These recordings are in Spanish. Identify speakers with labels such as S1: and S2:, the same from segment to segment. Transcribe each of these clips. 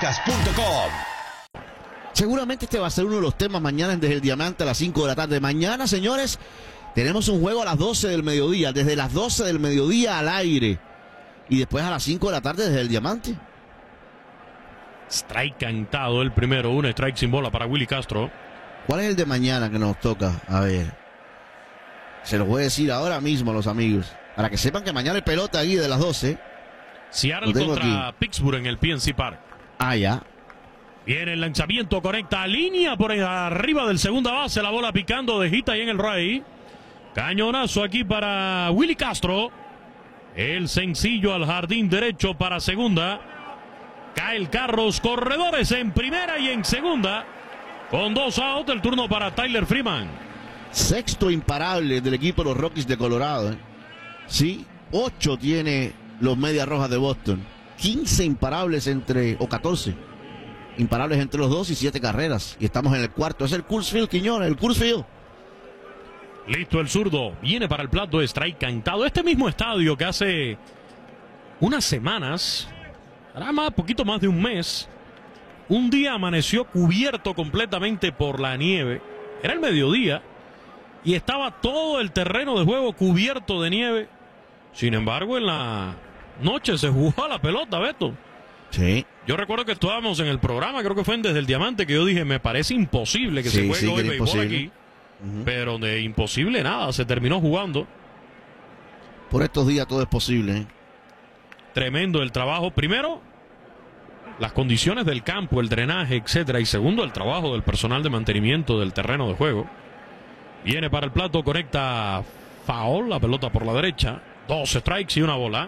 S1: Grandes.com.
S2: Seguramente este va a ser uno de los temas mañana desde el Diamante a las 5 de la tarde. Mañana, señores, tenemos un juego a las 12 del mediodía. Desde las 12 del mediodía al aire. Y después a las 5 de la tarde desde el Diamante.
S3: Strike cantado el primero. Un strike sin bola para Willy Castro.
S2: ¿Cuál es el de mañana que nos toca? A ver. Se los voy a decir ahora mismo a los amigos. Para que sepan que mañana hay pelota ahí de las 12.
S3: Seattle contra
S2: aquí.
S3: Pittsburgh en el PNC Park.
S2: Ah, ya.
S3: Viene el lanzamiento, conecta línea por arriba del segunda base. La bola picando de hit ahí en el right. Cañonazo aquí para Willy Castro. El sencillo al jardín derecho para segunda. Kyle Carros, corredores en primera y en segunda. Con 2 out, el turno para Tyler Freeman.
S2: Sexto imparable del equipo de los Rockies de Colorado. Sí, 8 tiene los Medias Rojas de Boston. 15 imparables o 14 imparables entre los dos y 7 carreras. Y estamos en el cuarto. Es el Coors Field, Quiñones, el Coors Field.
S3: Listo el zurdo. Viene para el plato de strike cantado. Este mismo estadio que hace unas semanas, hará poquito más de un mes, un día amaneció cubierto completamente por la nieve. Era el mediodía y estaba todo el terreno de juego cubierto de nieve. Sin embargo, en la noche se jugó a la pelota, Beto.
S2: Sí.
S3: Yo recuerdo que estábamos en el programa, creo que fue en Desde el Diamante, que yo dije, me parece imposible que se juegue hoy béisbol aquí. Pero de imposible nada, se terminó jugando.
S2: Por estos días todo es posible.
S3: Tremendo el trabajo. Primero, las condiciones del campo, el drenaje, etcétera. Y segundo, el trabajo del personal de mantenimiento del terreno de juego. Viene para el plato, conecta foul, la pelota por la derecha. 2 strikes y una bola.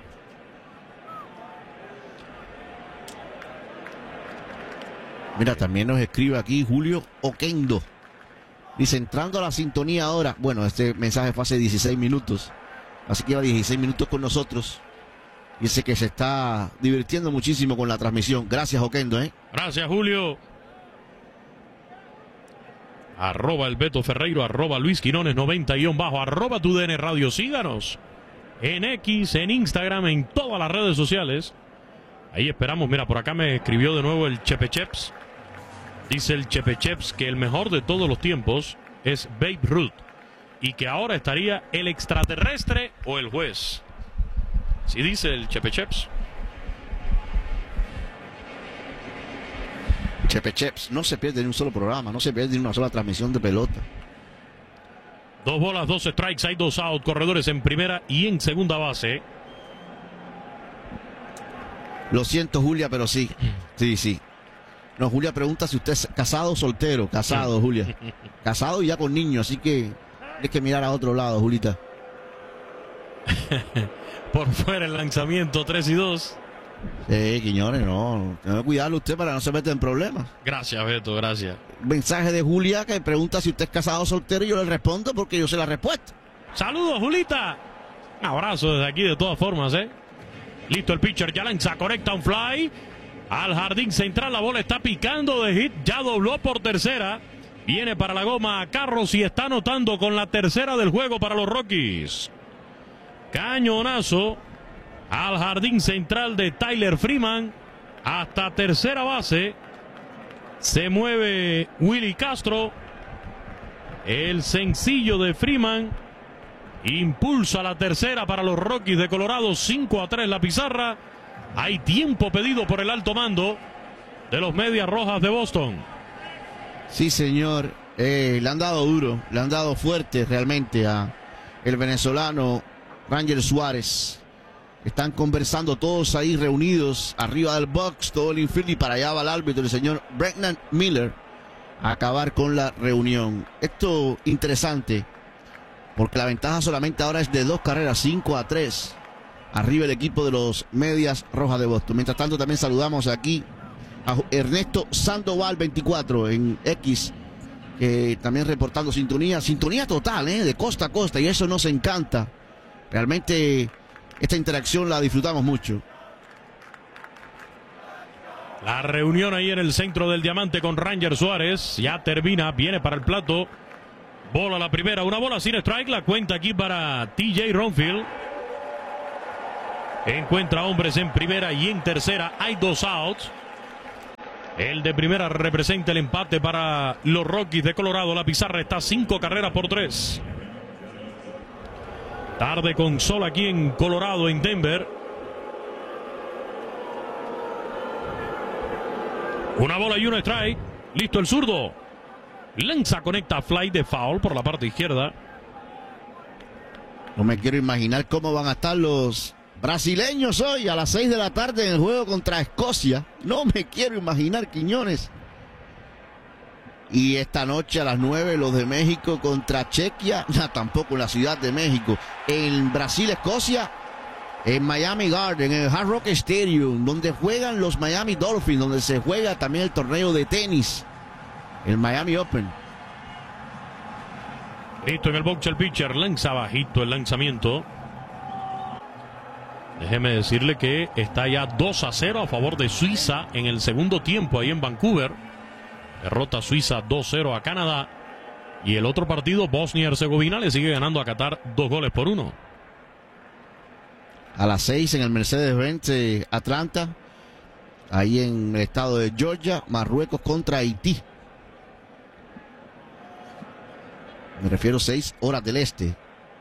S2: Mira, también nos escribe aquí Julio Oquendo. Dice, entrando a la sintonía ahora. Bueno, este mensaje fue hace 16 minutos. Así que lleva 16 minutos con nosotros. Dice que se está divirtiendo muchísimo con la transmisión. Gracias, Oquendo,
S3: Gracias, Julio. Arroba el Beto Ferreiro, arroba Luis Quinones 90-bajo, arroba tu DN Radio. Síganos en X, en Instagram, en todas las redes sociales. Ahí esperamos. Mira, por acá me escribió de nuevo el Chepe Cheps. Dice el Chepe Cheps que el mejor de todos los tiempos es Babe Ruth y que ahora estaría el extraterrestre o el juez. Sí dice el Chepe Cheps.
S2: Chepe Cheps no se pierde en un solo programa, no se pierde en una sola transmisión de pelota.
S3: 2 bolas, 2 strikes, hay 2 out, corredores en primera y en segunda base.
S2: Lo siento, Julia, pero sí. Sí. No, Julia pregunta si usted es casado o soltero. Casado, Julia. Casado y ya con niños, así que hay que mirar a otro lado, Julita.
S3: Por fuera el lanzamiento, 3-2.
S2: Quiñones, no. Tiene que cuidarlo usted para no se meter en problemas.
S3: Gracias, Beto, gracias.
S2: Mensaje de Julia que pregunta si usted es casado o soltero y yo le respondo porque yo sé la respuesta.
S3: Saludos, Julita. Un abrazo desde aquí de todas formas, Listo el pitcher, ya lanza, conecta un fly al jardín central, la bola está picando de hit, ya dobló por tercera, viene para la goma a Carros y está anotando con la tercera del juego para los Rockies. Cañonazo al jardín central de Tyler Freeman, hasta tercera base, se mueve Willy Castro, el sencillo de Freeman impulsa la tercera para los Rockies de Colorado. 5-3 la pizarra. Hay tiempo pedido por el alto mando de los Medias Rojas de Boston.
S2: Sí, señor. Le han dado duro, le han dado fuerte realmente a el venezolano Ranger Suárez. Están conversando todos ahí reunidos arriba del box, todo el infield, y para allá va el árbitro, el señor Brennan Miller, a acabar con la reunión. Esto interesante, porque la ventaja solamente ahora es de 2 carreras, 5-3. Arriba el equipo de los Medias Rojas de Boston. Mientras tanto, también saludamos aquí a Ernesto Sandoval 24 en X, también reportando sintonía total, de costa a costa, y eso nos encanta. Realmente esta interacción la disfrutamos mucho.
S3: La reunión ahí en el centro del Diamante con Ranger Suárez ya termina, viene para el plato. Bola la primera, una bola sin strike, la cuenta aquí para TJ Ronfield. Encuentra hombres en primera y en tercera, hay 2 outs. El de primera representa el empate para los Rockies de Colorado. La pizarra está 5 carreras por 3. Tarde con sol aquí en Colorado, en Denver. Una bola y un strike. Listo el zurdo. Lanza, conecta, fly de foul por la parte izquierda.
S2: No me quiero imaginar cómo van a estar los brasileños hoy a las 6 de la tarde en el juego contra Escocia. No me quiero imaginar, Quiñones. Y esta noche a las 9 los de México contra Chequia. Tampoco en la Ciudad de México. En Brasil, Escocia. En Miami Garden, en el Hard Rock Stadium, donde juegan los Miami Dolphins, donde se juega también el torneo de tenis, el Miami Open.
S3: Listo en el box el pitcher, lanza bajito el lanzamiento. Déjeme decirle que está ya 2-0 a favor de Suiza en el segundo tiempo ahí en Vancouver. Derrota Suiza 2-0 a Canadá. Y el otro partido, Bosnia y Herzegovina, le sigue ganando a Qatar 2-1.
S2: A las 6 en el Mercedes-Benz Atlanta, ahí en el estado de Georgia, Marruecos contra Haití. Me refiero 6 horas del este.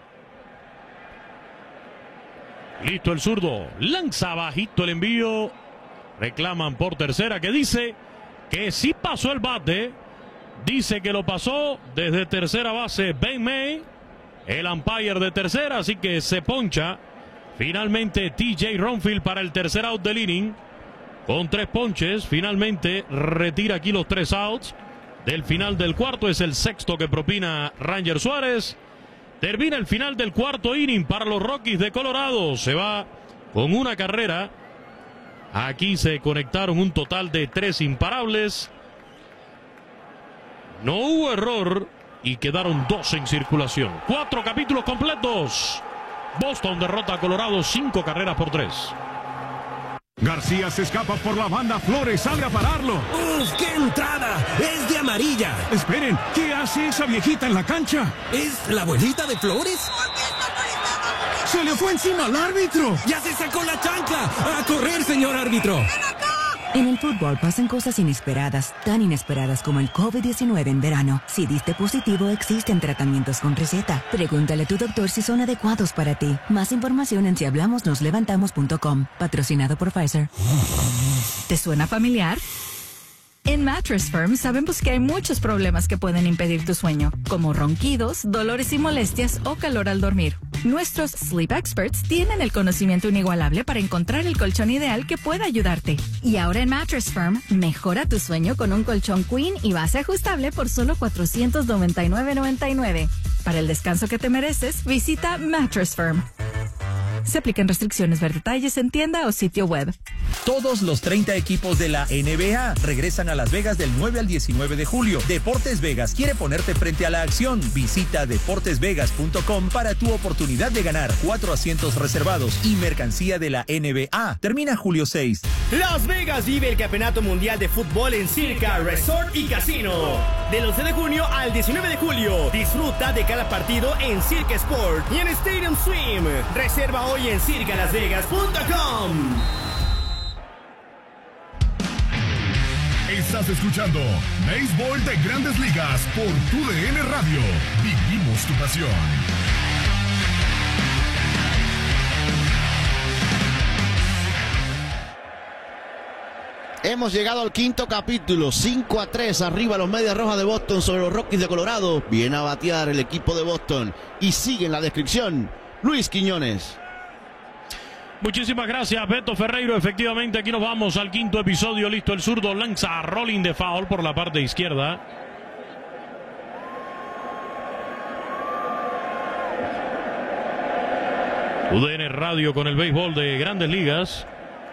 S3: Listo el zurdo, lanza bajito el envío. Reclaman por tercera, que dice que sí pasó el bate. Dice que lo pasó desde tercera base Ben May, el umpire de tercera, así que se poncha. Finalmente TJ Ronfield para el tercer out del inning. Con 3 ponches, finalmente retira aquí los 3 outs. Del final del cuarto es el sexto que propina Ranger Suárez. Termina el final del cuarto inning para los Rockies de Colorado. Se va con una carrera. Aquí se conectaron un total de 3 imparables. No hubo error y quedaron 2 en circulación. 4 capítulos completos. Boston derrota a Colorado 5 carreras por 3.
S1: García se escapa por la banda. Flores sale a pararlo.
S4: ¡Uf, qué entrada! ¡Es de amarilla!
S1: Esperen, ¿qué hace esa viejita en la cancha?
S4: ¿Es la abuelita de Flores?
S1: ¡Se le fue encima al árbitro!
S4: ¡Ya se sacó la chancla! ¡A correr, señor árbitro!
S5: En el fútbol pasan cosas inesperadas, tan inesperadas como el COVID-19 en verano. Si diste positivo, existen tratamientos con receta. Pregúntale a tu doctor si son adecuados para ti. Más información en sihablamosnoslevantamos.com. Patrocinado por Pfizer.
S6: ¿Te suena familiar? En Mattress Firm sabemos que hay muchos problemas que pueden impedir tu sueño, como ronquidos, dolores y molestias o calor al dormir. Nuestros Sleep Experts tienen el conocimiento inigualable para encontrar el colchón ideal que pueda ayudarte. Y ahora en Mattress Firm, mejora tu sueño con un colchón Queen y base ajustable por solo $499.99. Para el descanso que te mereces, visita Mattress Firm. Se aplican restricciones, ver detalles en tienda o sitio web.
S7: Todos los 30 equipos de la NBA regresan a Las Vegas del 9 al 19 de julio. Deportes Vegas quiere ponerte frente a la acción. Visita deportesvegas.com para tu oportunidad de ganar 4 asientos reservados y mercancía de la NBA. Termina julio 6.
S8: Las Vegas vive el Campeonato Mundial de Fútbol en Circa Resort y Casino. Del 11 de junio al 19 de julio. Disfruta de cada partido en Circa Sport y en Stadium Swim. Reserva hoy en circalasvegas.com.
S9: Estás escuchando Béisbol de Grandes Ligas por TUDN Radio. Vivimos tu pasión.
S2: Hemos llegado al quinto capítulo, 5-3 arriba los Medias Rojas de Boston sobre los Rockies de Colorado. Viene a batear el equipo de Boston y sigue en la descripción Luis Quiñones.
S3: Muchísimas gracias, Beto Ferreiro. Efectivamente, aquí nos vamos al quinto episodio. Listo el zurdo, lanza a rolling de foul por la parte izquierda. UDN Radio con el béisbol de Grandes Ligas.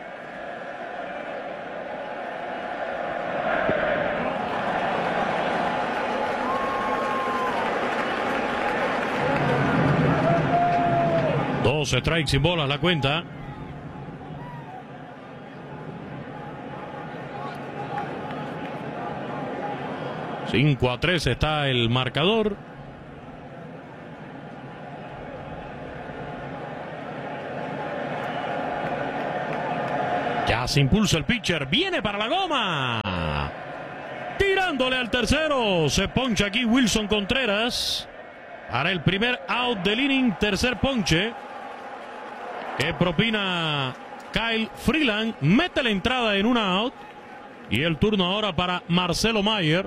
S3: Dos strikes sin bolas la cuenta. Cinco a 3 está el marcador. Ya se impulsa el pitcher. Viene para la goma. tirándole al tercero. Se poncha aquí Wilson Contreras para el primer out del inning. Tercer ponche que propina Kyle Freeland. Mete la entrada en una out. Y el turno ahora para Marcelo Mayer.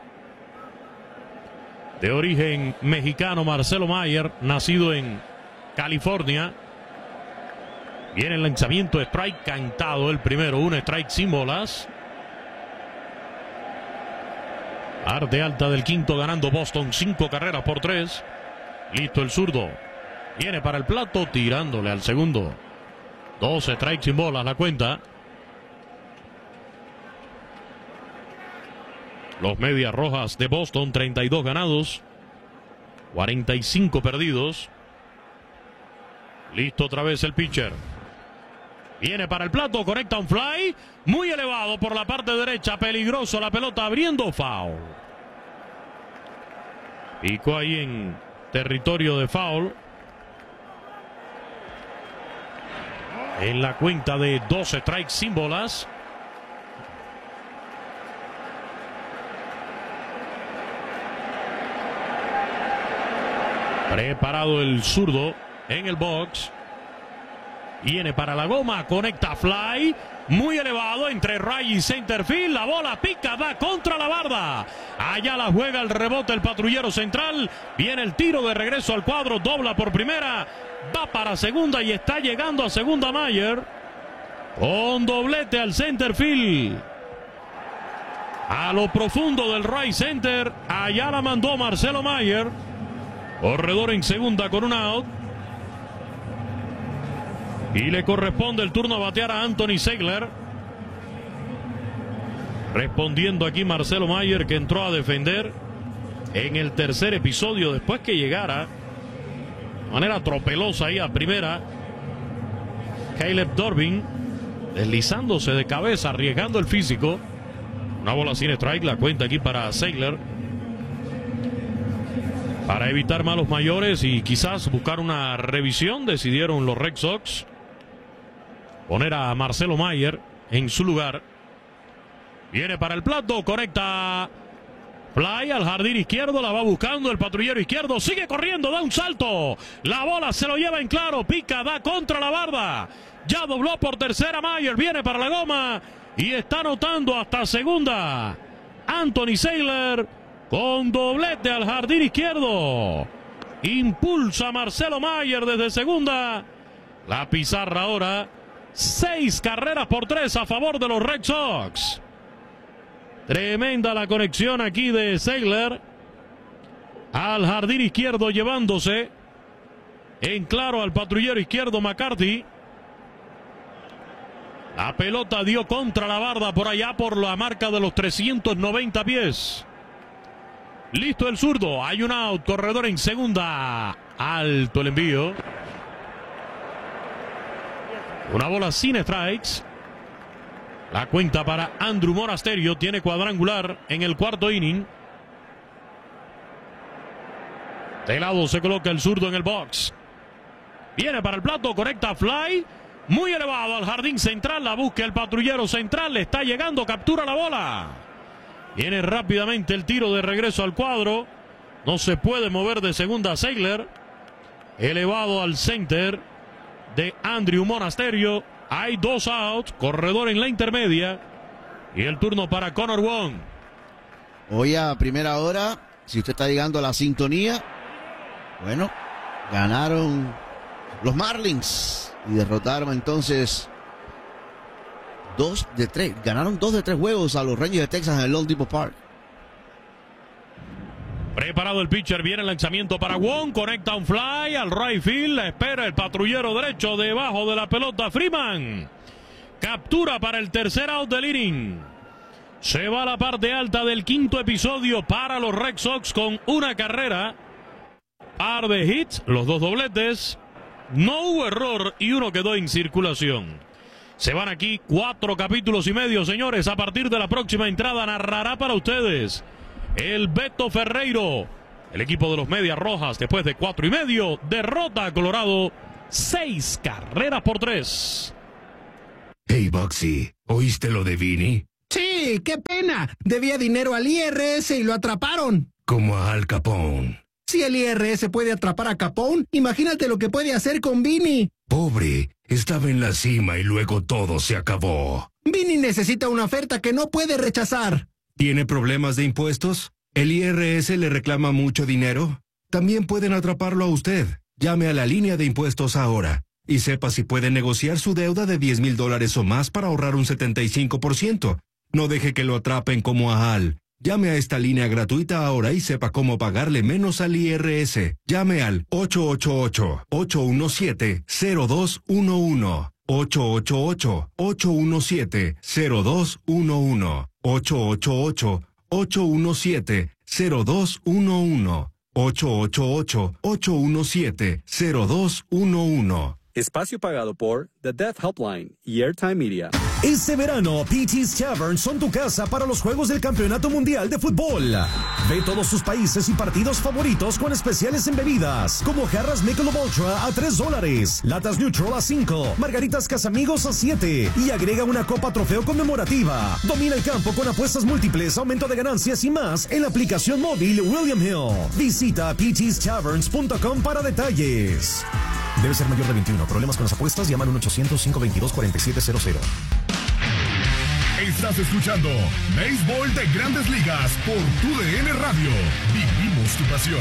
S3: De origen mexicano, Marcelo Mayer, nacido en California. Viene el lanzamiento, strike cantado el primero, un strike sin bolas. Parte alta del quinto, ganando Boston 5 carreras por 3. Listo el zurdo. Viene para el plato, tirándole al segundo. 2 strikes sin bolas la cuenta. Los Medias Rojas de Boston, 32 ganados, 45 perdidos. Listo otra vez el pitcher. Viene para el plato, conecta un fly. Muy elevado por la parte derecha, peligroso la pelota, abriendo foul. Picó ahí en territorio de foul. En la cuenta de 2 strikes sin bolas. Preparado el zurdo en el box. Viene para la goma, conecta fly. Muy elevado entre right y center field. La bola pica, va contra la barda. Allá la juega el rebote el patrullero central. Viene el tiro de regreso al cuadro. Dobla por primera. Va para segunda y está llegando a segunda Mayer. Con doblete al center field. A lo profundo del right center. Allá la mandó Marcelo Mayer. Corredor en segunda con un out. Y le corresponde el turno a batear a Anthony Ziegler. Respondiendo aquí Marcelo Mayer, que entró a defender en el tercer episodio después que llegara de manera tropelosa ahí a primera Caleb Dorbin, deslizándose de cabeza, arriesgando el físico. Una bola sin strike, la cuenta aquí para Ziegler. Para evitar malos mayores y quizás buscar una revisión, decidieron los Red Sox poner a Marcelo Mayer en su lugar. Viene para el plato, conecta fly al jardín izquierdo, la va buscando el patrullero izquierdo, sigue corriendo, da un salto, la bola se lo lleva en claro, pica, da contra la barda, ya dobló por tercera Mayer, viene para la goma y está anotando hasta segunda Anthony Ziegler con doblete al jardín izquierdo. Impulsa Marcelo Mayer desde segunda. La pizarra ahora 6 carreras por 3 a favor de los Red Sox. Tremenda la conexión aquí de Ziegler al jardín izquierdo, llevándose en claro al patrullero izquierdo McCarthy. La pelota dio contra la barda por allá por la marca de los 390 pies. Listo el zurdo, hay un out, corredor en segunda. Alto el envío. Una bola sin strikes. La cuenta para Andrew Monasterio, tiene cuadrangular en el cuarto inning. De lado se coloca el zurdo en el box. Viene para el plato, conecta fly. Muy elevado al jardín central, la busca el patrullero central, le está llegando, captura la bola. Viene rápidamente el tiro de regreso al cuadro. No se puede mover de segunda Ziegler. Elevado al center de Andrew Monasterio. Hay 2 outs. Corredor en la intermedia. Y el turno para Connor Wong.
S2: Hoy a primera hora, si usted está llegando a la sintonía, bueno, ganaron los Marlins. Y derrotaron entonces 2 de 3. Ganaron 2 de 3 juegos a los Rangers de Texas en el Lone Depot Park.
S3: Preparado el pitcher, viene el lanzamiento para Wong, conecta un fly al right field, la espera el patrullero derecho debajo de la pelota Freeman. Captura para el tercer out del inning. Se va a la parte alta del quinto episodio para los Red Sox con una carrera. Par de hits, los 2 dobletes. No hubo error y uno quedó en circulación. Se van aquí 4 capítulos y medio, señores. A partir de la próxima entrada narrará para ustedes el Beto Ferreiro. El equipo de los Medias Rojas, después de 4 y medio, derrota a Colorado 6 carreras por 3.
S10: Hey, Boxy, ¿oíste lo de Vini?
S2: Sí,
S4: Oye, qué pena. Debía dinero al IRS y lo atraparon.
S10: Como a Al Capone.
S4: Si el IRS puede atrapar a Capone, imagínate lo que puede hacer con Vinny.
S10: Pobre, estaba en la cima y luego todo se acabó.
S4: Vinny necesita una oferta que no puede rechazar.
S10: ¿Tiene problemas de impuestos? ¿El IRS le reclama mucho dinero? También pueden atraparlo a usted. Llame a la línea de impuestos ahora y sepa si puede negociar su deuda de $10,000 o más para ahorrar un 75%. No deje que lo atrapen como a Al. Llame a esta línea gratuita ahora y sepa cómo pagarle menos al IRS. Llame al 888-817-0211. 888-817-0211. 888-817-0211. 888-817-0211.
S11: Espacio pagado por The Deaf Helpline y Airtime Media.
S12: Este verano, P.T.'s Tavern son tu casa para los Juegos del Campeonato Mundial de Fútbol. Ve todos sus países y partidos favoritos con especiales en bebidas, como jarras Michelob Ultra a $3, latas Neutral a $5, margaritas Casamigos a $7 y agrega una copa trofeo conmemorativa. Domina el campo con apuestas múltiples, aumento de ganancias y más en la aplicación móvil William Hill. Visita ptstaverns.com para detalles. Debe ser mayor de 21. Problemas con las apuestas, llaman 1-800-522-4700.
S9: Estás escuchando Béisbol de Grandes Ligas por TUDN Radio. Vivimos tu pasión.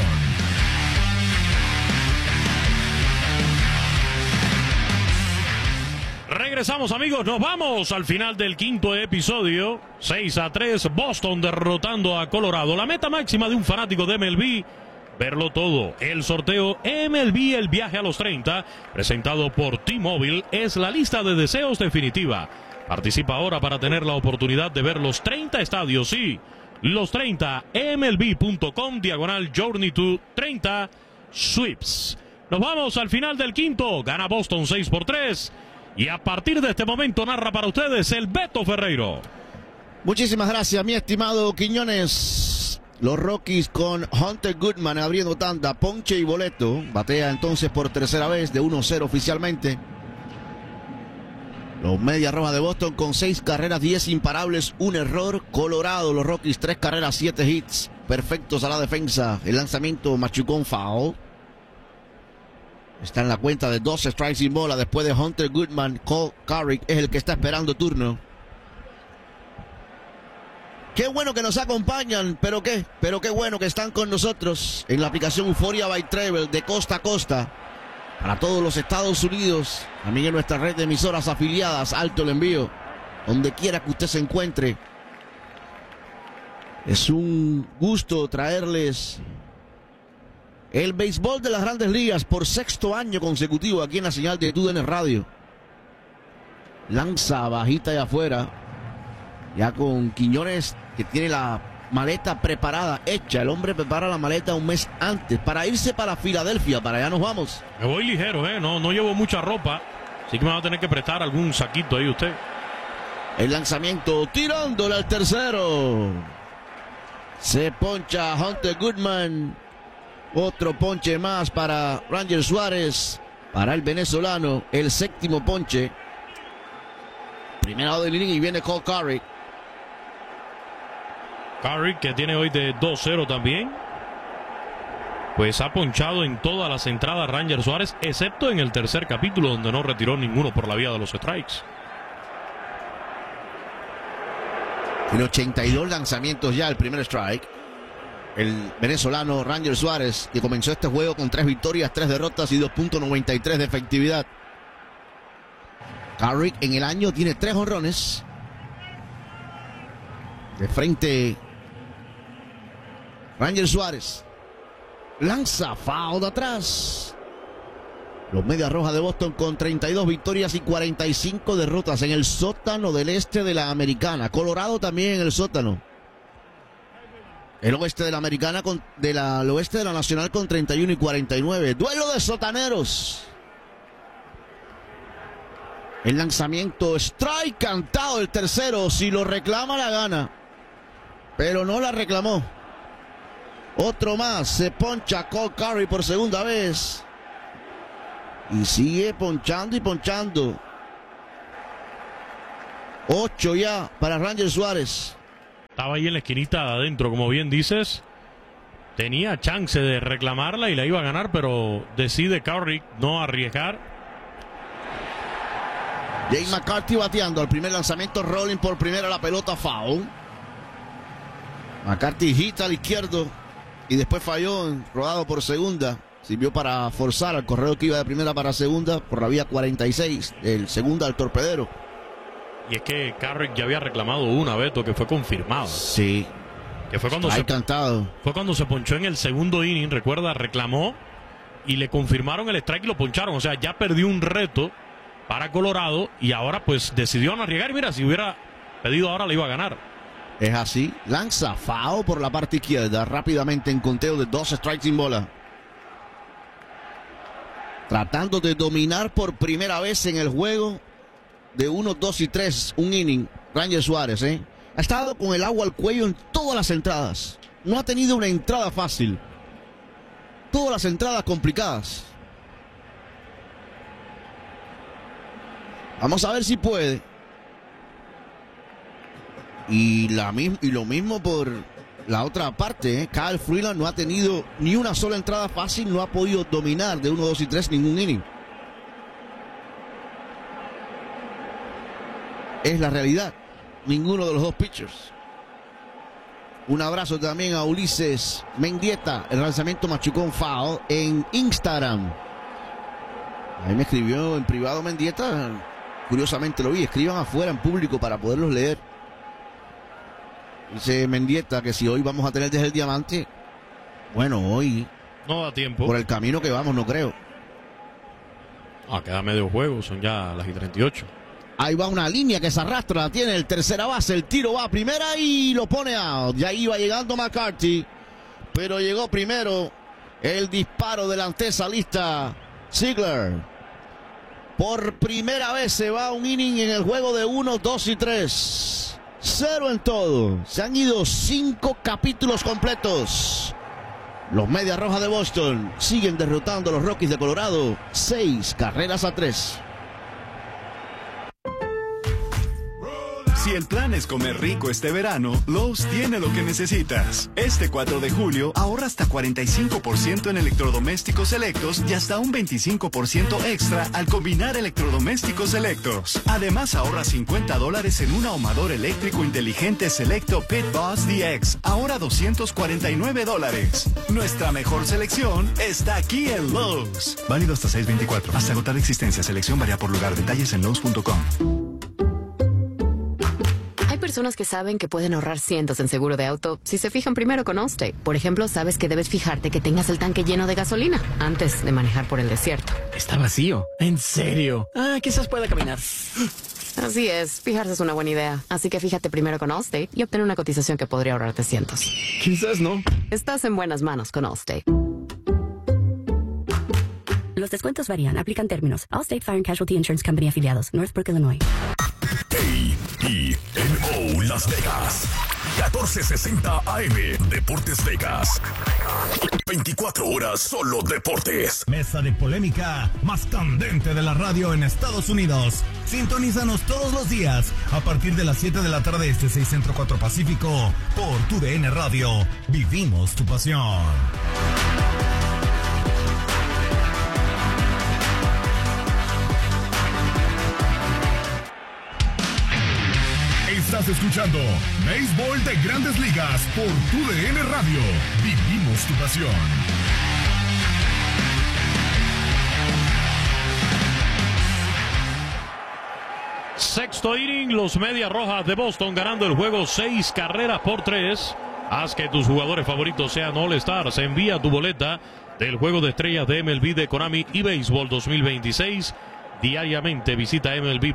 S3: Regresamos, amigos, nos vamos al final del quinto episodio. 6-3, Boston derrotando a Colorado. La meta máxima de un fanático de MLB: verlo todo. El sorteo MLB El Viaje a los 30, presentado por T-Mobile, es la lista de deseos definitiva. Participa ahora para tener la oportunidad de ver los 30 estadios. Sí, los 30, MLB.com/Journey to 30 Sweeps. Nos vamos al final del quinto. Gana Boston 6-3. Y a partir de este momento narra para ustedes el Beto Ferreiro.
S2: Muchísimas gracias, mi estimado Quiñones. Los Rockies con Hunter Goodman abriendo tanda, ponche y boleto. Batea entonces por tercera vez de 1-0 oficialmente. Los Medias Rojas de Boston con 6 carreras, 10 imparables, 1 error. Colorado, los Rockies 3 carreras, 7 hits. Perfectos a la defensa. El lanzamiento machucón foul. Está en la cuenta de 12 strikes sin bola. Después de Hunter Goodman, Cole Carrick es el que está esperando turno. Qué bueno que nos acompañan, pero qué bueno que están con nosotros en la aplicación Euphoria by Travel de costa a costa para todos los Estados Unidos. También en nuestra red de emisoras afiliadas, alto el envío, donde quiera que usted se encuentre. Es un gusto traerles el béisbol de las Grandes Ligas por 6º año consecutivo aquí en la señal de TUDN Radio. Lanza bajita y afuera, ya con Quiñones, que tiene la maleta preparada, hecha. El hombre prepara la maleta un mes antes para irse para Filadelfia. Para allá nos vamos.
S3: Me voy ligero, no llevo mucha ropa, así que me va a tener que prestar algún saquito ahí usted.
S2: El lanzamiento, tirándole al tercero. Se poncha Hunter Goodman. Otro ponche más para Ranger Suárez, para el venezolano, el 7º ponche. Primero del inning y viene Cole Carrick.
S3: Carrick, que tiene hoy de 2-0 también, pues ha ponchado en todas las entradas Ranger Suárez, excepto en el tercer capítulo, donde no retiró ninguno por la vía de los strikes.
S2: Tiene 82 lanzamientos ya, el primer strike. El venezolano Ranger Suárez, que comenzó este juego con 3 victorias, 3 derrotas y 2.93 de efectividad. Carrick en el año tiene 3 jonrones. De frente, Ranger Suárez lanza foul de atrás. Los Medias Rojas de Boston con 32 victorias y 45 derrotas en el sótano del este de la Americana. Colorado también en el sótano. El oeste de la Americana el oeste de la Nacional con 31 y 49. Duelo de sotaneros. El lanzamiento, strike cantado el tercero. Si lo reclama, la gana. Pero no la reclamó. Otro más. Se poncha Cole Carrick por segunda vez. Y sigue ponchando y ponchando. 8 ya para Ranger Suárez.
S3: Estaba ahí en la esquinita de adentro, como bien dices. Tenía chance de reclamarla y la iba a ganar, pero decide Curry no arriesgar.
S2: Jay McCarthy bateando al primer lanzamiento, rolling por primera, la pelota foul. McCarthy hita al izquierdo y después falló, rodado por segunda. Sirvió para forzar al corredor que iba de primera para segunda por la vía 46, el segunda al torpedero.
S3: Y es que Carrick ya había reclamado una, Beto, que fue confirmado.
S2: Sí.
S3: Que fue cuando fue cuando se ponchó en el segundo inning, recuerda, reclamó y le confirmaron el strike y lo poncharon. O sea, ya perdió un reto para Colorado y ahora pues decidió no arriesgar. Mira, si hubiera pedido ahora le iba a ganar.
S2: Es así, lanza foul por la parte izquierda, rápidamente en conteo de 2 strikes sin bola. Tratando de dominar por primera vez en el juego de 1, 2 y 3, un inning, Ranger Suárez, ha estado con el agua al cuello en todas las entradas. No ha tenido una entrada fácil. Todas las entradas complicadas. Vamos a ver si puede. Y lo mismo por la otra parte, Kyle Freeland no ha tenido ni una sola entrada fácil, no ha podido dominar de 1, 2 y 3 ningún inning. Es la realidad. Ninguno de los dos pitchers. Un abrazo también a Ulises Mendieta. El lanzamiento machucón foul en Instagram. Ahí me escribió en privado Mendieta. Curiosamente lo vi. Escriban afuera en público para poderlos leer. Dice Mendieta que si hoy vamos a tener desde el diamante. Bueno, hoy
S3: no da tiempo.
S2: Por el camino que vamos, no creo.
S3: Queda medio juego. Son ya las y 38.
S2: Ahí va una línea que se arrastra, la tiene el tercera base, el tiro va a primera y lo pone out. Ya iba llegando McCarthy, pero llegó primero el disparo de la antesalista Ziegler. Por primera vez se va un inning en el juego de 1, 2 y 3. 0 en todo. Se han ido 5 capítulos completos. Los Medias Rojas de Boston siguen derrotando a los Rockies de Colorado 6-3.
S13: Si el plan es comer rico este verano, Lowe's tiene lo que necesitas. Este 4 de julio ahorra hasta 45% en electrodomésticos selectos y hasta un 25% extra al combinar electrodomésticos selectos. Además ahorra $50 en un ahumador eléctrico inteligente selecto Pit Boss DX, ahora $249. Nuestra mejor selección está aquí en Lowe's. Válido hasta 6/24. Hasta agotar existencia. Selección varía por lugar. Detalles en Lowe's.com.
S14: Hay personas que saben que pueden ahorrar cientos en seguro de auto si se fijan primero con Allstate. Por ejemplo, sabes que debes fijarte que tengas el tanque lleno de gasolina antes de manejar por el desierto.
S15: Está vacío. ¿En serio? Quizás pueda caminar.
S14: Así es, fijarse es una buena idea. Así que fíjate primero con Allstate y obtén una cotización que podría ahorrarte cientos.
S15: Quizás no.
S14: Estás en buenas manos con Allstate.
S16: Los descuentos varían, aplican términos. Allstate Fire and Casualty Insurance Company afiliados, Northbrook, Illinois.
S9: KENO Las Vegas, 1460 AM, Deportes Vegas. 24 horas solo deportes.
S12: Mesa de polémica más candente de la radio en Estados Unidos. Sintonízanos todos los días a partir de las 7 de la tarde, 6 Centro 4 Pacífico, por TUDN Radio. Vivimos tu pasión.
S9: Estás escuchando Béisbol de Grandes Ligas por TUDN Radio. Vivimos tu pasión.
S3: Sexto inning, los Medias Rojas de Boston ganando el juego 6-3. Haz que tus jugadores favoritos sean All-Stars. Envía tu boleta del juego de estrellas de MLB de Konami y Béisbol 2026 diariamente. Visita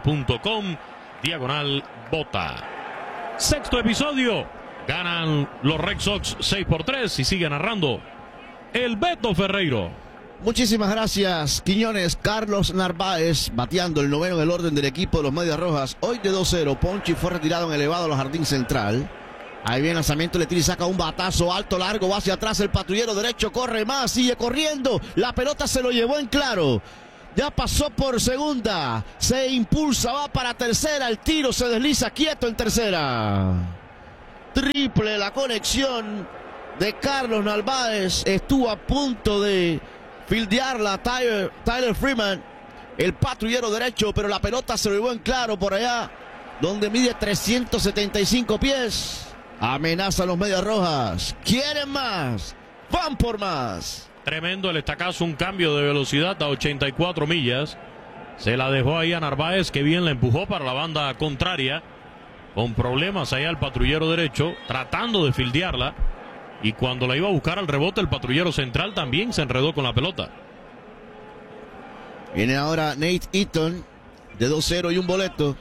S3: MLB.com/bota. Sexto episodio. Ganan los Red Sox 6-3 y sigue narrando el Beto Ferreiro.
S2: Muchísimas gracias, Quiñones. Carlos Narváez bateando el noveno en el orden del equipo de los Medias Rojas. Hoy de 2-0. Ponchi fue retirado en elevado a los jardín central. Ahí viene el lanzamiento, le tira y saca un batazo alto, largo, va hacia atrás el patrullero derecho, corre más, sigue corriendo. La pelota se lo llevó en claro. Ya pasó por segunda, se impulsa, va para tercera, el tiro se desliza quieto en tercera. triple la conexión de Carlos Narváez. Estuvo a punto de fildearla Tyler Freeman, el patrullero derecho, pero la pelota se lo llevó en claro por allá, donde mide 375 pies. Amenaza a los Medias Rojas. Quieren más. Van por más.
S3: Tremendo el estacazo, un cambio de velocidad a 84 millas. Se la dejó ahí a Narváez, que bien la empujó para la banda contraria. Con problemas allá el patrullero derecho, tratando de fildearla. Y cuando la iba a buscar al rebote, el patrullero central también se enredó con la pelota.
S2: Viene ahora Nate Eaton, de 2-0 y un boleto.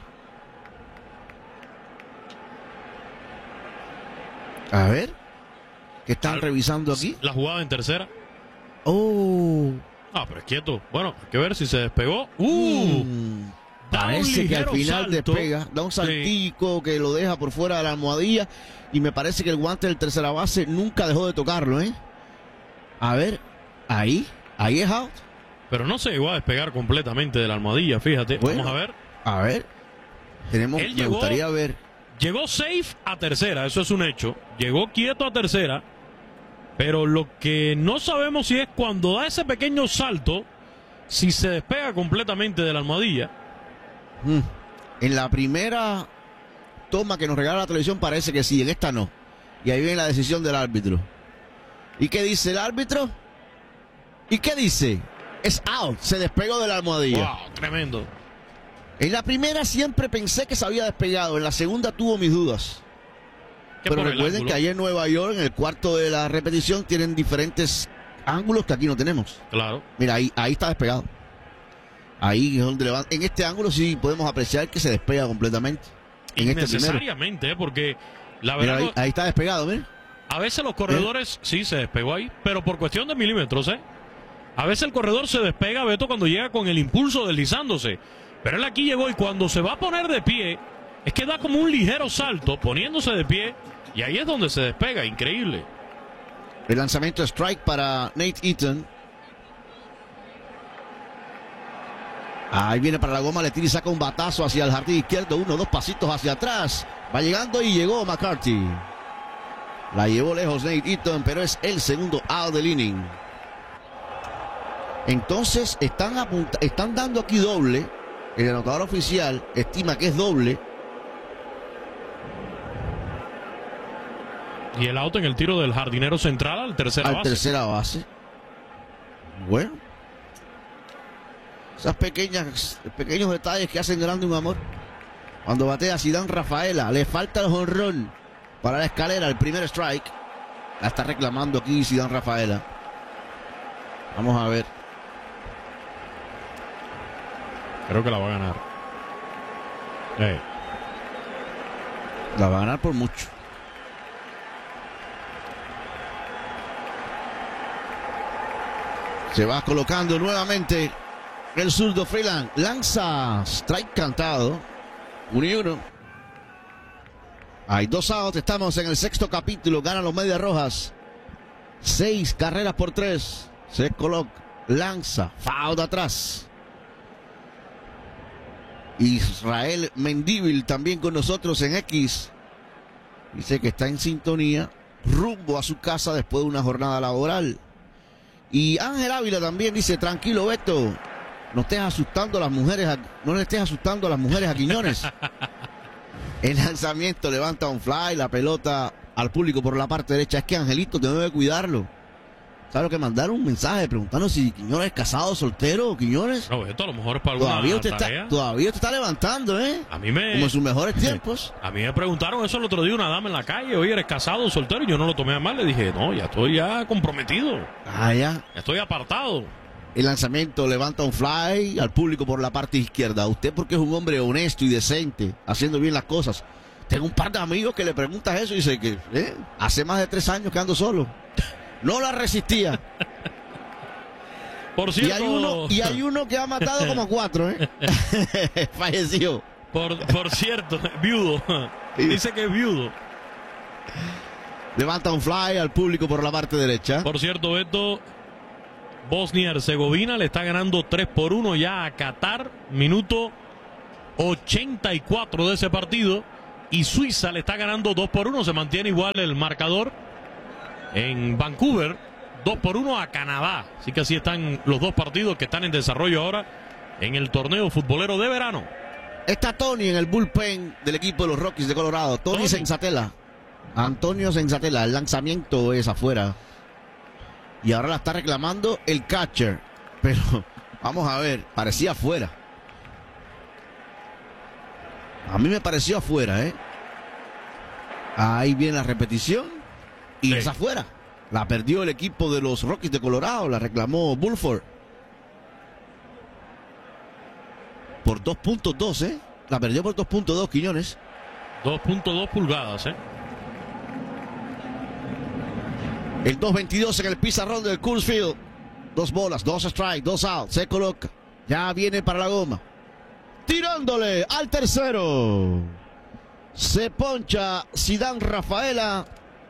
S2: A ver, ¿qué están revisando aquí?
S3: La jugada en tercera.
S2: Oh.
S3: Ah, pero es quieto. Bueno, hay que ver si se despegó.
S2: Parece que al final
S3: salto.
S2: despega, da un saltico que lo deja por fuera de la almohadilla. Y me parece que el guante del tercera base nunca dejó de tocarlo, ¿eh? A ver, ahí es out.
S3: Pero no se llegó a despegar completamente de la almohadilla, fíjate.
S2: Bueno,
S3: vamos a ver.
S2: A ver, me gustaría ver.
S3: Llegó safe a tercera, eso es un hecho. Llegó quieto a tercera. Pero lo que no sabemos si es cuando da ese pequeño salto, si se despega completamente de la almohadilla.
S2: En la primera toma que nos regala la televisión parece que sí, en esta no. Y ahí viene la decisión del árbitro. ¿Y qué dice el árbitro? ¿Y qué dice? Es out, se despegó de la almohadilla.
S3: Wow, tremendo.
S2: En la primera siempre pensé que se había despegado, en la segunda tuvo mis dudas. Pero recuerden que allá en Nueva York, en el cuarto de la repetición, tienen diferentes ángulos que aquí no tenemos.
S3: Claro.
S2: Mira, ahí está despegado. Ahí es donde levanta. En este ángulo sí podemos apreciar que se despega completamente. En este primero.
S3: Necesariamente, porque la verdad.
S2: Mira, ahí está despegado, mira.
S3: A veces los corredores sí se despegó ahí, pero por cuestión de milímetros, ¿eh? A veces el corredor se despega, Beto, cuando llega con el impulso deslizándose. Pero él aquí llegó y cuando se va a poner de pie, es que da como un ligero salto, poniéndose de pie, y ahí es donde se despega, increíble.
S2: El lanzamiento strike para Nate Eaton. Ahí viene para la goma, le tira y saca un batazo hacia el jardín izquierdo, 1 o 2 pasitos hacia atrás. Va llegando y llegó McCarthy. La llevó lejos Nate Eaton, pero es el segundo out del inning. Entonces están dando aquí doble. El anotador oficial estima que es doble.
S3: Y el auto en el tiro del jardinero central al tercera base.
S2: Bueno. Esos pequeños detalles que hacen grande un amor. Cuando batea Zidane Rafaela, le falta el jonrón para la escalera, el primer strike. La está reclamando aquí Zidane Rafaela. Vamos a ver.
S3: Creo que la va a ganar.
S2: La va a ganar por mucho. Se va colocando nuevamente el zurdo Freeland. Lanza strike cantado. 1-1. Hay 2 outs. Estamos en el 6º capítulo. Ganan los Medias Rojas. 6 carreras por 3. Se coloca. Lanza. Foul de atrás. Israel Mendívil también con nosotros en X. Dice que está en sintonía. Rumbo a su casa después de una jornada laboral. Y Ángel Ávila también dice: tranquilo, Beto, no estés asustando a las mujeres, no le estés asustando a las mujeres a Quiñones. El lanzamiento levanta un fly, la pelota al público por la parte derecha. Es que Angelito debe cuidarlo. ¿Sabes lo que mandaron? Un mensaje preguntando si Quiñones es casado, soltero, Quiñones.
S3: No, esto a lo mejor es para alguna tarea.
S2: Todavía usted está levantando, ¿eh?
S3: Como
S2: en sus mejores tiempos.
S3: A mí me preguntaron eso el otro día una dama en la calle. Oye, ¿eres casado, soltero? Y yo no lo tomé a mal. Le dije, no, ya estoy comprometido.
S2: Ya.
S3: Ya estoy apartado.
S2: El lanzamiento levanta un fly al público por la parte izquierda. Usted, porque es un hombre honesto y decente, haciendo bien las cosas. Tengo un par de amigos que le preguntas eso y dice que hace más de 3 años que ando solo. No la resistía.
S3: Por cierto.
S2: Y hay uno que ha matado como 4, ¿eh? Falleció.
S3: Por cierto, viudo. Dice que es viudo.
S2: Levanta un fly al público por la parte derecha.
S3: Por cierto, Beto, Bosnia-Herzegovina le está ganando 3-1 ya a Qatar. Minuto 84 de ese partido. y Suiza le está ganando 2-1. Se mantiene igual el marcador en Vancouver, 2-1 a Canadá. Así que así están los dos partidos que están en desarrollo ahora en el torneo futbolero de verano.
S2: Está Tony en el bullpen del equipo de los Rockies de Colorado. Tony Senzatela. Antonio Senzatela. El lanzamiento es afuera. Y ahora la está reclamando el catcher. Pero vamos a ver, parecía afuera. A mí me pareció afuera, ¿eh? Ahí viene la repetición. Y es afuera. La perdió el equipo de los Rockies de Colorado. La reclamó Bulford. Por 2.2, ¿eh? La perdió por 2.2, Quiñones.
S3: 2.2 pulgadas, ¿eh?
S2: El 2.22 en el pizarrón del Coors Field. 2 bolas, 2 strikes, 2 outs. Se coloca. Ya viene para la goma. Tirándole al tercero. Se poncha Zidane Rafaela.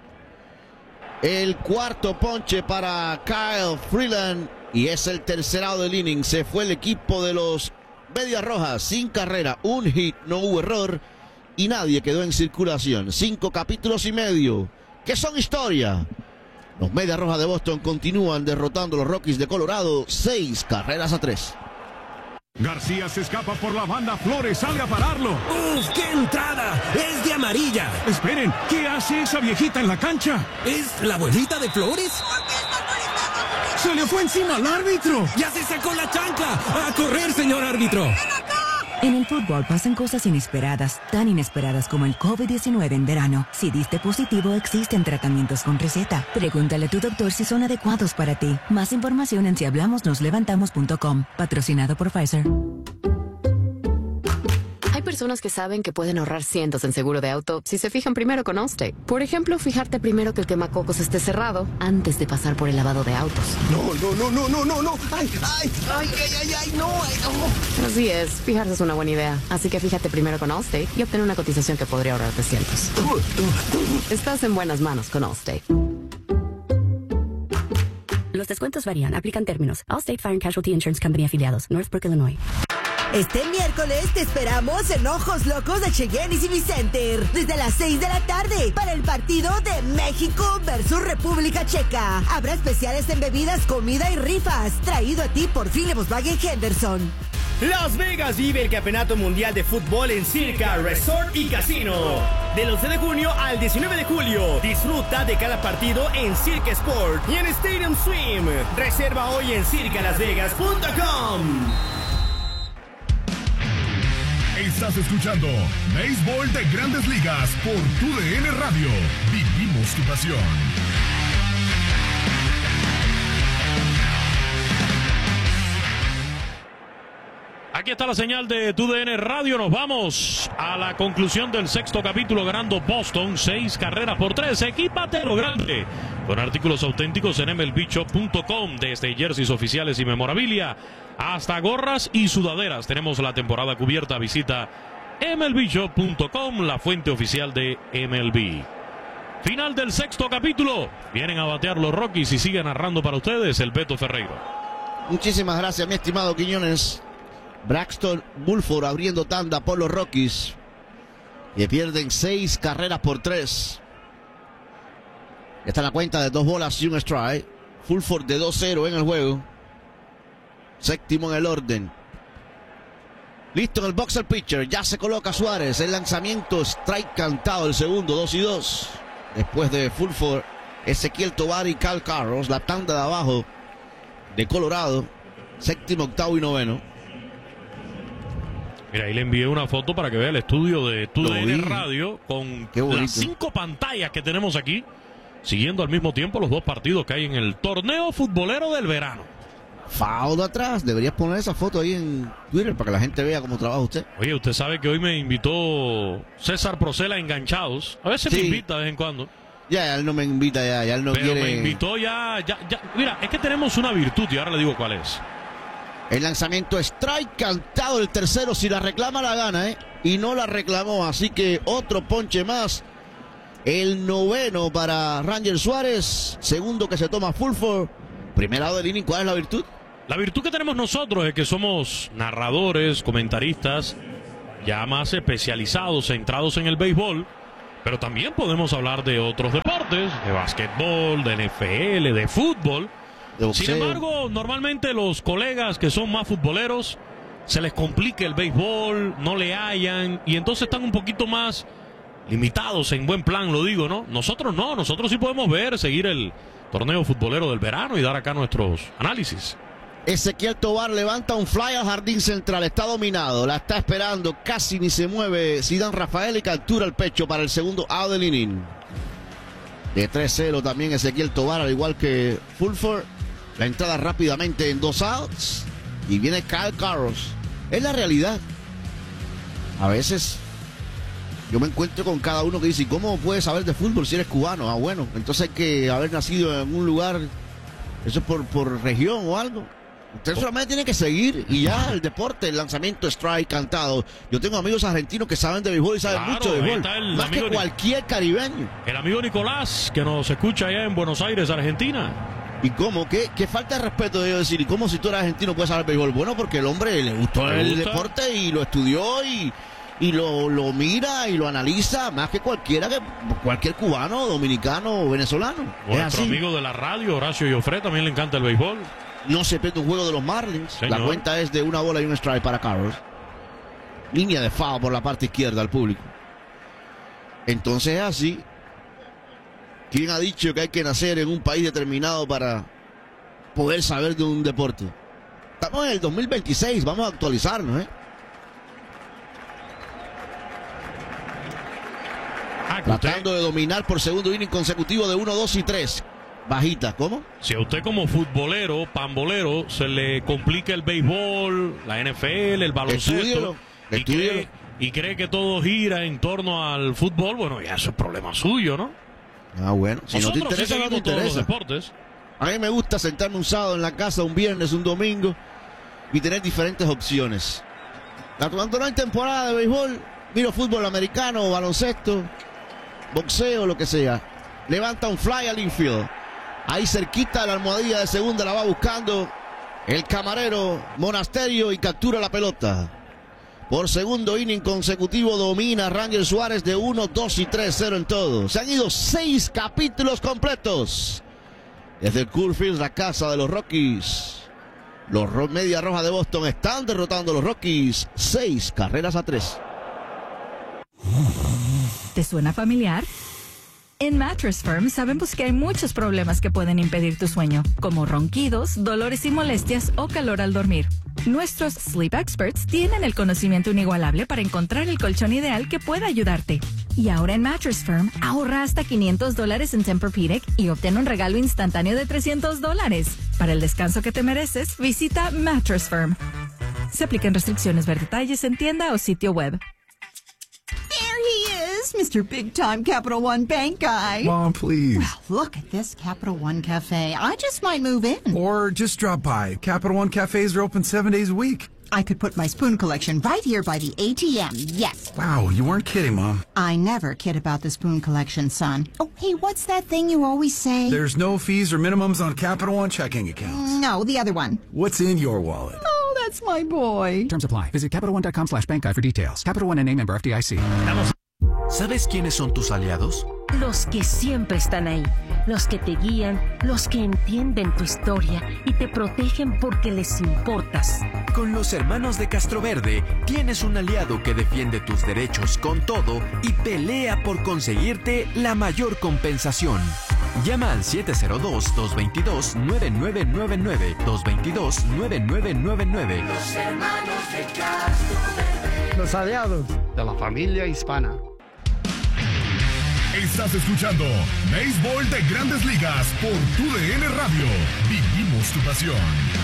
S2: El cuarto ponche para Kyle Freeland. Y es el tercer out del inning. Se fue el equipo de los Medias Rojas sin carrera. Un hit, no hubo error. Y nadie quedó en circulación. 5 capítulos y medio que son historia. Los Medias Rojas de Boston continúan derrotando a los Rockies de Colorado 6-3.
S1: García se escapa por la banda, Flores sale a pararlo.
S17: ¡Uf, qué entrada! ¡Es de amarilla!
S1: Esperen, ¿qué hace esa viejita en la cancha?
S17: ¿Es la abuelita de Flores?
S1: ¡Se le fue encima al árbitro!
S17: ¡Ya se sacó la chancla! ¡A correr, señor árbitro!
S5: En el fútbol pasan cosas inesperadas, tan inesperadas como el COVID-19 en verano. Si diste positivo, existen tratamientos con receta. Pregúntale a tu doctor si son adecuados para ti. Más información en sihablamosnoslevantamos.com. Patrocinado por Pfizer.
S14: Hay personas que saben que pueden ahorrar cientos en seguro de auto si se fijan primero con Allstate. Por ejemplo, fijarte primero que el quemacocos esté cerrado antes de pasar por el lavado de autos.
S17: No. ¡Ay, no!
S14: Así es, fijarse es una buena idea. Así que fíjate primero con Allstate y obtén una cotización que podría ahorrarte cientos. Estás en buenas manos con Allstate.
S16: Los descuentos varían. Aplican términos. Allstate Fire and Casualty Insurance Company afiliados. Northbrook, Illinois.
S18: Este miércoles te esperamos en Ojos Locos de Cheyenne y Civic Center desde las 6 de la tarde para el partido de México versus República Checa. Habrá especiales en bebidas, comida y rifas. Traído a ti por Philip Volkswagen Henderson.
S8: Las Vegas vive el Campeonato Mundial de Fútbol en Circa Resort y Casino. Del 11 de junio al 19 de julio. Disfruta de cada partido en Circa Sport y en Stadium Swim. Reserva hoy en circalasvegas.com.
S9: Estás escuchando Béisbol de Grandes Ligas por TUDN Radio. Vivimos tu pasión.
S3: Aquí está la señal de TUDN Radio. Nos vamos a la conclusión del sexto capítulo, ganando Boston 6-3. Equípate lo grande con artículos auténticos en MLBshop.com. Desde jerseys oficiales y memorabilia hasta gorras y sudaderas. Tenemos la temporada cubierta. Visita MLBshop.com, la fuente oficial de MLB. Final del sexto capítulo. Vienen a batear los Rockies y sigue narrando para ustedes el Beto Ferreiro.
S2: Muchísimas gracias, mi estimado Quiñones. Braxton Bulford abriendo tanda por los Rockies. Y pierden 6-3. Está en la cuenta de 2 bolas y 1 strike. Bulford de 2-0 en el juego. Séptimo en el orden. Listo en el box el pitcher. Ya se coloca Suárez. El lanzamiento, strike cantado. El segundo, 2-2. Después de Bulford, Ezequiel Tovar y Cal Carros. La tanda de abajo de Colorado. Séptimo, octavo y noveno.
S3: Mira, ahí le envié una foto para que vea el estudio de TUDN Radio con las 5 pantallas que tenemos aquí, siguiendo al mismo tiempo los 2 partidos que hay en el torneo futbolero del verano.
S2: Faudo atrás, deberías poner esa foto ahí en Twitter para que la gente vea cómo trabaja usted.
S3: Oye, usted sabe que hoy me invitó César Procela a Enganchados. A veces me invita de vez en cuando.
S2: Ya él no me invita, ya él no quiere.
S3: Pero me invitó ya. Mira, es que tenemos una virtud y ahora le digo cuál es.
S2: El lanzamiento, strike cantado, el tercero. Si la reclama la gana, y no la reclamó, así que otro ponche más. El noveno para Ranger Suárez, segundo que se toma Fulford. Primer lado del inning, ¿cuál es la virtud?
S3: La virtud que tenemos nosotros es que somos narradores, comentaristas ya más especializados, centrados en el béisbol, pero también podemos hablar de otros deportes, de básquetbol, de NFL, de fútbol. Sin embargo, normalmente los colegas que son más futboleros se les complica el béisbol, no le hallan y entonces están un poquito más limitados en buen plan, lo digo, ¿no? Nosotros no, nosotros sí podemos ver, seguir el torneo futbolero del verano y dar acá nuestros análisis.
S2: Ezequiel Tovar levanta un fly al jardín central, está dominado, la está esperando, casi ni se mueve Zidane Rafael y captura el pecho para el segundo out del inning. De 3-0 también Ezequiel Tovar, al igual que Fulford. La entrada rápidamente en 2 outs y viene Kyle Carros. Es la realidad. A veces yo me encuentro con cada uno que dice, ¿cómo puedes saber de fútbol si eres cubano? Ah, bueno, entonces hay que haber nacido en un lugar, eso es por región o algo. Usted solamente tiene que seguir y ya el deporte, el lanzamiento, strike, cantado. Yo tengo amigos argentinos que saben de béisbol y saben mucho de béisbol, más que cualquier caribeño.
S3: El amigo Nicolás, que nos escucha allá en Buenos Aires, Argentina.
S2: ¿Y cómo? ¿Qué falta de respeto de yo decir? ¿Y cómo si tú eres argentino puedes saber béisbol? Bueno, porque el hombre le gustó el deporte y lo estudió y lo mira y lo analiza más que cualquier cubano, dominicano o venezolano.
S3: Nuestro amigo de la radio, Horacio Joffre, también le encanta el béisbol.
S2: No se pierde un juego de los Marlins.
S3: Señor.
S2: La cuenta es de 1 bola y 1 strike para Carlos. Línea de foul por la parte izquierda al público. Entonces es así. ¿Quién ha dicho que hay que nacer en un país determinado para poder saber de un deporte? Estamos en el 2026, vamos a actualizarnos, Tratando de dominar por segundo inning consecutivo de 1, 2 y 3. Bajita, ¿cómo?
S3: Si a usted como futbolero, pambolero, se le complica el béisbol, la NFL, el baloncesto, y cree que todo gira en torno al fútbol, bueno, ya eso es problema suyo, ¿no?
S2: Ah, bueno. Si no te interesa, no te interesa.
S3: Los deportes.
S2: A mí me gusta sentarme un sábado en la casa, un viernes, un domingo, y tener diferentes opciones. Cuando no hay temporada de béisbol, miro fútbol americano, baloncesto, boxeo, lo que sea. Levanta un fly al infield. Ahí cerquita la almohadilla de segunda la va buscando el camarero Monasterio y captura la pelota. Por segundo inning consecutivo domina Ranger Suárez de 1, 2 y 3-0 en todo. Se han ido 6 capítulos completos. Desde el Coors Field, la casa de los Rockies. Los Media Roja de Boston están derrotando a los Rockies 6-3.
S6: ¿Te suena familiar? En Mattress Firm sabemos que hay muchos problemas que pueden impedir tu sueño, como ronquidos, dolores y molestias o calor al dormir. Nuestros Sleep Experts tienen el conocimiento inigualable para encontrar el colchón ideal que pueda ayudarte. Y ahora en Mattress Firm, ahorra hasta $500 en Tempur-Pedic y obtén un regalo instantáneo de $300. Para el descanso que te mereces, visita Mattress Firm. Se aplican restricciones, ver detalles en tienda o sitio web.
S19: There he is, Mr. Big Time Capital One Bank guy.
S20: Mom, please.
S19: Well, look at this Capital One Cafe. I just might move in.
S20: Or just drop by. Capital One cafes are open 7 days a week.
S19: I could put my spoon collection right here by the ATM, yes.
S20: Wow, you weren't kidding, Mom.
S19: I never kid about the spoon collection, son. Oh, hey, what's that thing you always say?
S20: There's no fees or minimums on Capital One checking accounts.
S19: No, the other one.
S20: What's in your wallet?
S19: Oh, that's my boy.
S21: Terms apply. Visit CapitalOne.com/bankguide for details. Capital One N.A. member FDIC.
S22: ¿Sabes quiénes son tus aliados?
S23: Los que siempre están ahí, los que te guían, los que entienden tu historia y te protegen porque les importas.
S22: Con los hermanos de Castroverde tienes un aliado que defiende tus derechos con todo y pelea por conseguirte la mayor compensación. Llama al 702-222-9999, 222-9999.
S24: Los hermanos de Castroverde.
S25: Los aliados de la familia hispana.
S9: Estás escuchando Béisbol de Grandes Ligas por TUDN Radio. Vivimos tu pasión.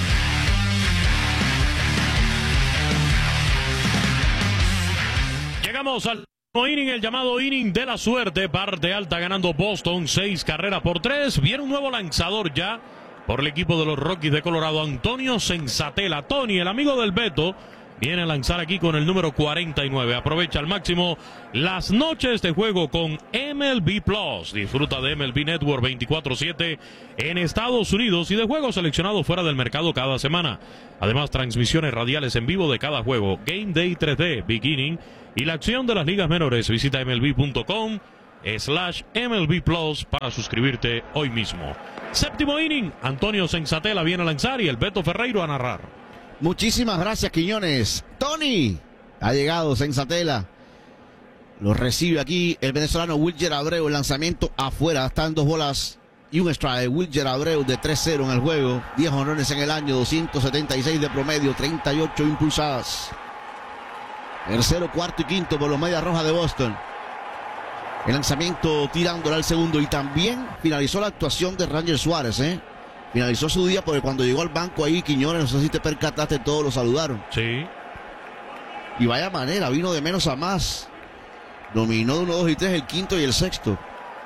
S3: Llegamos al inning, el llamado inning de la suerte. Parte alta ganando Boston 6-3. Viene un nuevo lanzador ya por el equipo de los Rockies de Colorado, Antonio Senzatela. Tony, el amigo del Beto, viene a lanzar aquí con el número 49. Aprovecha al máximo las noches de juego con MLB Plus. Disfruta de MLB Network 24/7 en Estados Unidos y de juegos seleccionados fuera del mercado cada semana. Además, transmisiones radiales en vivo de cada juego, Game Day 3D, Beginning y la acción de las ligas menores. Visita MLB.com/MLB Plus para suscribirte hoy mismo. Séptimo inning, Antonio Senzatela viene a lanzar y el Beto Ferreiro a narrar.
S2: Muchísimas gracias, Quiñones. Tony, ha llegado Senzatela. Lo recibe aquí el venezolano Wilger Abreu. El lanzamiento afuera. Están 2 bolas y un strike. Wilger Abreu de 3-0 en el juego. 10 jonrones en el año. 276 de promedio. 38 impulsadas. Tercero, cuarto y quinto por los Medias Rojas de Boston. El lanzamiento tirándole al segundo. Y también finalizó la actuación de Ranger Suárez, Finalizó su día porque cuando llegó al banco ahí, Quiñones, no sé si te percataste, todos lo saludaron.
S3: Sí.
S2: Y vaya manera, vino de menos a más. Dominó de 1, 2 y 3 el quinto y el sexto.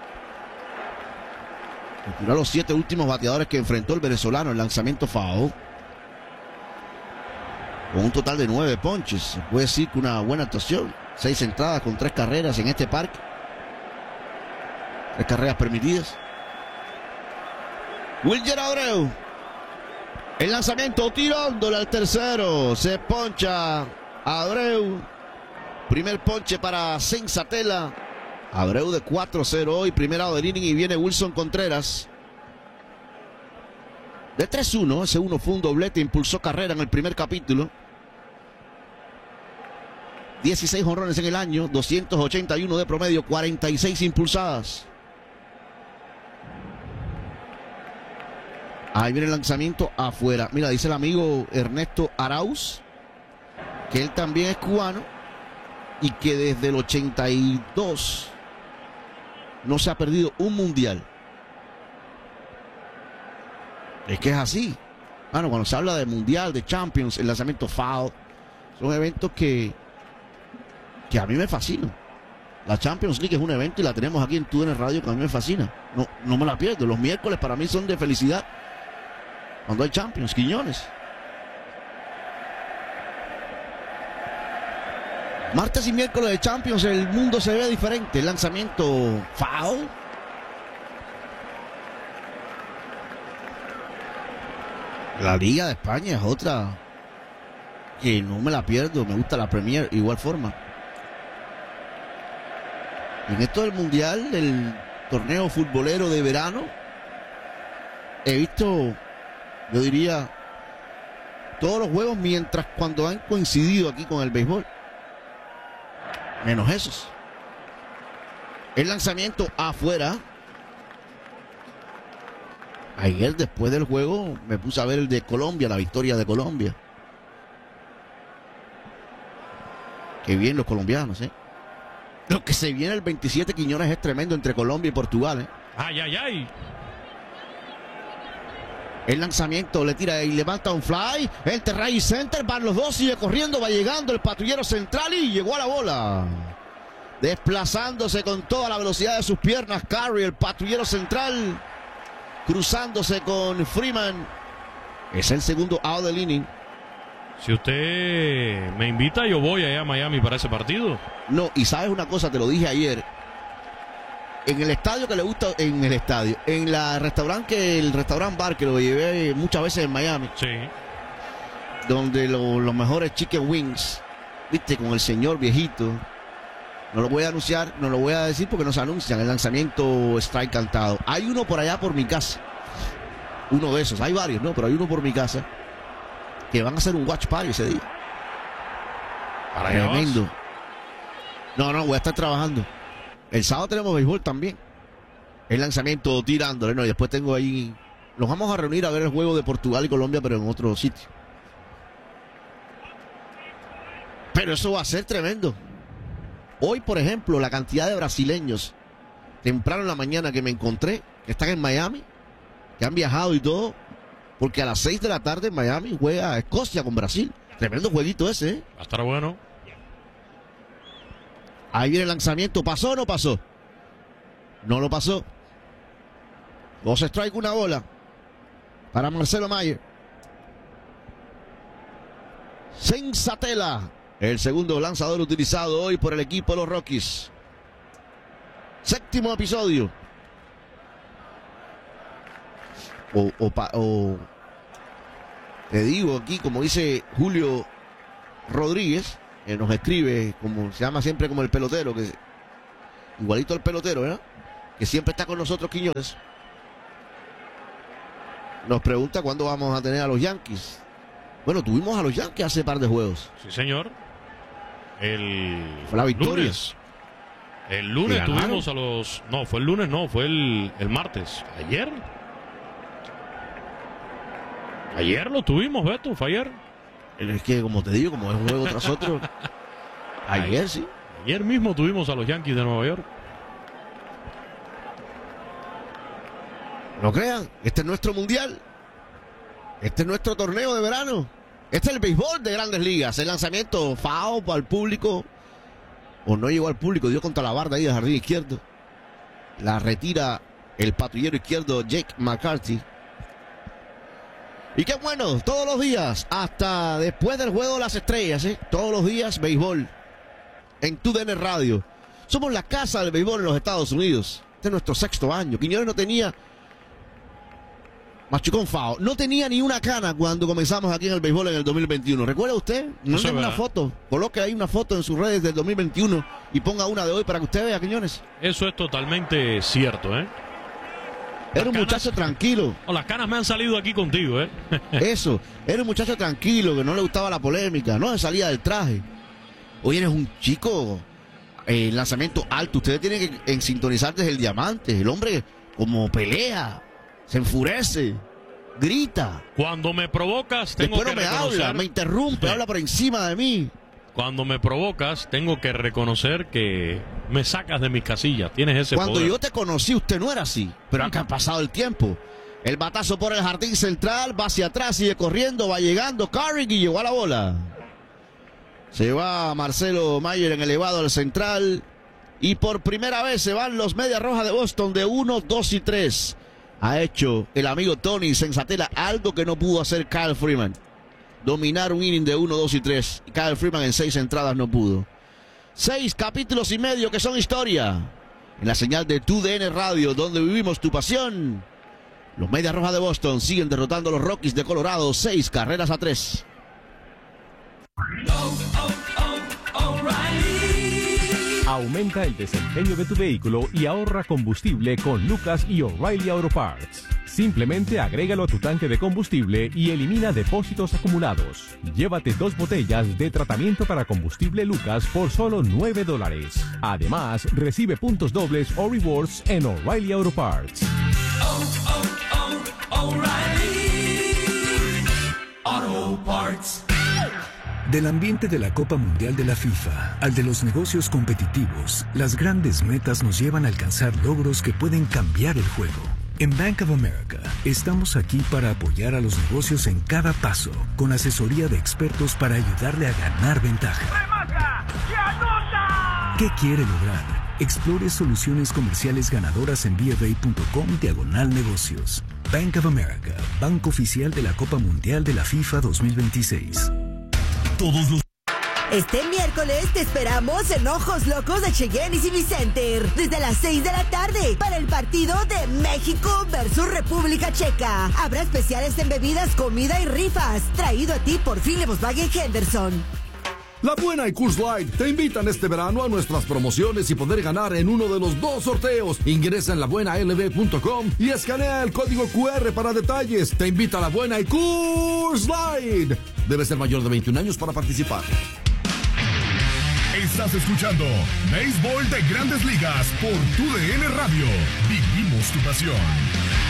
S2: Retiró a los 7 últimos bateadores que enfrentó el venezolano. El lanzamiento foul. Con un total de 9 ponches. Se puede decir que una buena actuación. 6 entradas con 3 carreras en este parque. 3 carreras permitidas. Wilger Abreu. El lanzamiento tirándole al tercero. Se poncha Abreu. Primer ponche para Senzatela. Abreu de 4-0 hoy. Primer out del inning y viene Wilson Contreras. De 3-1. Ese 1 fue un doblete. Impulsó carrera en el primer capítulo. 16 jonrones en el año. 281 de promedio. 46 impulsadas. Ahí viene el lanzamiento afuera. Mira, dice el amigo Ernesto Arauz que él también es cubano y que desde el 82 no se ha perdido un mundial. Es que es así. Bueno, cuando se habla de mundial, de Champions, el lanzamiento foul, son eventos que a mí me fascinan. La Champions League es un evento y la tenemos aquí en TUDN Radio que a mí me fascina. No me la pierdo. Los miércoles para mí son de felicidad. Cuando hay Champions, Quiñones. Martes y miércoles de Champions, el mundo se ve diferente. El lanzamiento foul. La Liga de España es otra que no me la pierdo. Me gusta la Premier igual forma. En esto del Mundial, el torneo futbolero de verano, he visto, yo diría, todos los juegos mientras cuando han coincidido aquí con el béisbol. Menos esos. El lanzamiento afuera. Ayer después del juego me puse a ver el de Colombia, la victoria de Colombia. Qué bien los colombianos, Lo que se viene el 27, Quiñones, es tremendo entre Colombia y Portugal,
S3: Ay, ay, ay.
S2: El lanzamiento le tira y levanta un fly. Entre right center, van los dos, sigue corriendo, va llegando el patrullero central y llegó a la bola. Desplazándose con toda la velocidad de sus piernas, Curry, el patrullero central, cruzándose con Freeman. Es el segundo out del inning.
S3: Si usted me invita, yo voy allá a Miami para ese partido.
S2: No, y sabes una cosa, te lo dije ayer. En el estadio que le gusta, en el restaurant bar que lo llevé muchas veces en Miami.
S3: Sí.
S2: Donde los mejores chicken wings, viste, con el señor viejito. No lo voy a anunciar, no lo voy a decir porque no se anuncian. El lanzamiento strike cantado. Hay uno por allá por mi casa. Uno de esos, hay varios, ¿no? Pero hay uno por mi casa que van a hacer un watch party ese día. Tremendo. No, voy a estar trabajando. El sábado tenemos béisbol también. El lanzamiento tirándole, ¿no? Y después tengo ahí. Nos vamos a reunir a ver el juego de Portugal y Colombia, pero en otro sitio. Pero eso va a ser tremendo. Hoy, por ejemplo, la cantidad de brasileños temprano en la mañana que me encontré, que están en Miami, que han viajado y todo, porque a las 6 de la tarde en Miami juega Escocia con Brasil. Tremendo jueguito ese,
S3: Va a estar bueno.
S2: Ahí viene el lanzamiento. ¿Pasó o no pasó? No lo pasó. 2 strikes, una bola para Marcelo Mayer. Senzatela, el segundo lanzador utilizado hoy por el equipo de los Rockies. Séptimo episodio. Te digo aquí, como dice Julio Rodríguez, que nos escribe, como se llama siempre como el pelotero, que igualito al pelotero, ¿verdad? Que siempre está con nosotros, Quiñones. Nos pregunta cuándo vamos a tener a los Yankees. Bueno, tuvimos a los Yankees hace par de juegos.
S3: Sí, señor.
S2: Fue la victoria.
S3: Lunes. El lunes tuvimos a los... No, fue el lunes, no, fue el martes. Ayer lo tuvimos, Beto, fue ayer.
S2: Es que, como te digo, como es un juego tras otro. Ayer sí.
S3: Ayer mismo tuvimos a los Yankees de Nueva York.
S2: No crean, este es nuestro mundial. Este es nuestro torneo de verano. Este es el béisbol de Grandes Ligas. El lanzamiento foul para el público. O no llegó al público, dio contra la barda ahí de jardín izquierdo. La retira el patrullero izquierdo Jake McCarthy. Y qué bueno, todos los días, hasta después del juego de las estrellas, todos los días béisbol en TUDN Radio. Somos la casa del béisbol en los Estados Unidos. Este es nuestro 6º año. Quiñones no tenía... Machucón Fao, no tenía ni una cana cuando comenzamos aquí en el béisbol en el 2021. ¿Recuerda usted? No tengo una foto. Coloque ahí una foto en sus redes del 2021 y ponga una de hoy para que usted vea, Quiñones.
S3: Eso es totalmente cierto, ¿eh?
S2: Era un muchacho tranquilo.
S3: Las canas me han salido aquí contigo, ¿eh?
S2: Eso, era un muchacho tranquilo, que no le gustaba la polémica, no se salía del traje. Hoy eres un chico, lanzamiento alto. Ustedes tienen que sintonizar desde el diamante. El hombre como pelea. Se enfurece, grita.
S3: Cuando me provocas, tengo
S2: Después
S3: que reconocer...
S2: me habla, me interrumpe, habla por encima de mí.
S3: Cuando me provocas, tengo que reconocer que me sacas de mis casillas. Tienes ese
S2: Cuando
S3: poder.
S2: yo te conocí, usted no era así. Pero acá ha pasado el tiempo. El batazo por el jardín central, va hacia atrás, sigue corriendo, va llegando Carrick y llegó a la bola. Se va Marcelo Mayer en elevado al central. Y por primera vez se van los Medias Rojas de Boston de 1, 2 y 3. Ha hecho el amigo Tony Senzatela algo que no pudo hacer Kyle Freeman. Dominar un inning de 1, 2 y 3. Kyle Freeman en 6 entradas no pudo. 6 capítulos y medio que son historia. En la señal de TUDN Radio, donde vivimos tu pasión. Los Medias Rojas de Boston siguen derrotando a los Rockies de Colorado 6 carreras a 3.
S4: Aumenta el desempeño de tu vehículo y ahorra combustible con Lucas y O'Reilly Auto Parts. Simplemente agrégalo a tu tanque de combustible y elimina depósitos acumulados. Llévate 2 botellas de tratamiento para combustible Lucas por solo $9. Además, recibe puntos dobles o rewards en O'Reilly Auto Parts.
S7: O'Reilly Auto Parts.
S10: Del ambiente de la Copa Mundial de la FIFA al de los negocios competitivos, las grandes metas nos llevan a alcanzar logros que pueden cambiar el juego. En Bank of America, estamos aquí para apoyar a los negocios en cada paso, con asesoría de expertos para ayudarle a ganar ventaja. ¿Qué quiere lograr? Explore soluciones comerciales ganadoras en bfa.com/negocios. Bank of America, banco oficial de la Copa Mundial de la FIFA 2026.
S18: Este miércoles te esperamos en Ojos Locos de Cheyenne y Civic Center desde las 6 de la tarde para el partido de México versus República Checa. Habrá especiales en bebidas, comida y rifas. Traído a ti por Philip Volkswagen Henderson.
S11: La Buena y Coors Light te invitan este verano a nuestras promociones y poder ganar en uno de los 2 sorteos. Ingresa en labuenalb.com y escanea el código QR para detalles. Te invita a La Buena y Coors Light. Debe ser mayor de 21 años para participar.
S9: Estás escuchando Béisbol de Grandes Ligas por TUDN Radio. Vivimos tu pasión.